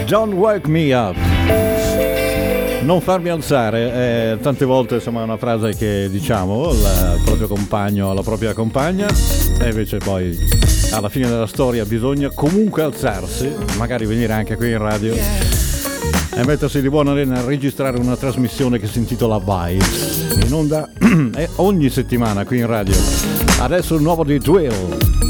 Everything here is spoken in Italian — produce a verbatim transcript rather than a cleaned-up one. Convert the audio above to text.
Don't wake me up. Non farmi alzare, eh, tante volte insomma è una frase che diciamo al proprio compagno, alla propria compagna, e invece poi alla fine della storia bisogna comunque alzarsi, magari venire anche qui in radio e mettersi di buona lena a registrare una trasmissione che si intitola Vibes, in onda ogni settimana qui in radio. Adesso il nuovo di Dwell.